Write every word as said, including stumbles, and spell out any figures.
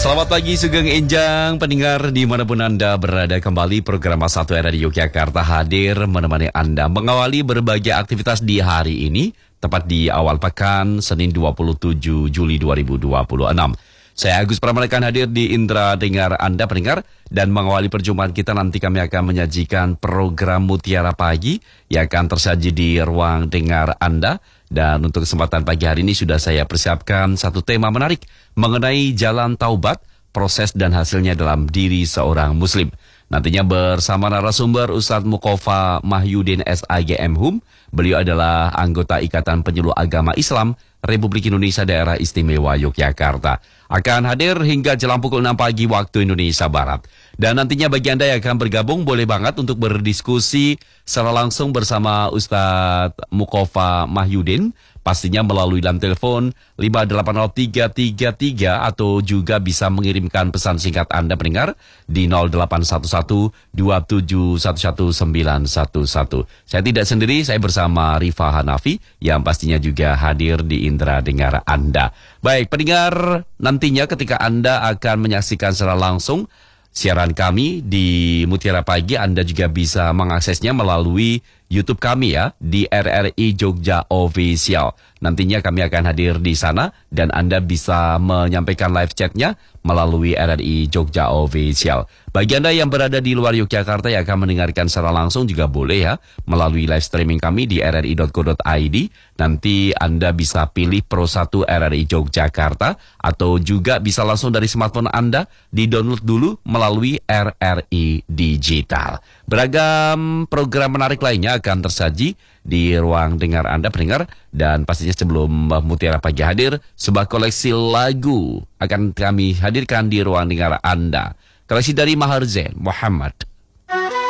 Selamat pagi Sugeng Enjang, pendengar dimanapun Anda berada, kembali program satu R di Yogyakarta hadir menemani Anda mengawali berbagai aktivitas di hari ini, tepat di awal pekan Senin dua puluh tujuh Juli dua ribu dua puluh enam. Saya Agus Pramanakan hadir di Indra Dengar Anda pendengar, dan mengawali perjumpaan kita nanti kami akan menyajikan program Mutiara Pagi yang akan tersaji di ruang dengar Anda. Dan untuk kesempatan pagi hari ini sudah saya persiapkan satu tema menarik mengenai jalan taubat, proses dan hasilnya dalam diri seorang muslim. Nantinya bersama narasumber Ustadz Mukofa Mahyudin S A G M Hum. Beliau adalah anggota Ikatan Penyuluh Agama Islam Republik Indonesia Daerah Istimewa Yogyakarta. Akan hadir hingga jelang pukul enam pagi waktu Indonesia Barat. Dan nantinya bagi Anda yang akan bergabung, boleh banget untuk berdiskusi secara langsung bersama Ustadz Mukofa Mahyudin. Pastinya melalui dalam telepon lima delapan nol tiga tiga tiga atau juga bisa mengirimkan pesan singkat Anda pendengar di nol delapan satu satu dua tujuh satu satu sembilan satu satu. Saya tidak sendiri, saya bersama Rifa Hanafi yang pastinya juga hadir di Indra Dengar Anda. Baik pendengar, nantinya ketika Anda akan menyaksikan secara langsung siaran kami di Mutiara Pagi, Anda juga bisa mengaksesnya melalui YouTube kami ya, di R R I Jogja Official. Nantinya kami akan hadir di sana dan Anda bisa menyampaikan live chatnya melalui R R I Jogja Official. Bagi Anda yang berada di luar Yogyakarta yang akan mendengarkan secara langsung juga boleh ya, melalui live streaming kami di r r i dot co dot i d. Nanti Anda bisa pilih Pro satu R R I Yogyakarta atau juga bisa langsung dari smartphone Anda di-download dulu melalui R R I Digital. Beragam program menarik lainnya akan tersaji di ruang dengar Anda pendengar, dan pastinya sebelum Mutiara Pagi hadir, sebuah koleksi lagu akan kami hadirkan di ruang dengar Anda. Koleksi dari Maher Zain Muhammad.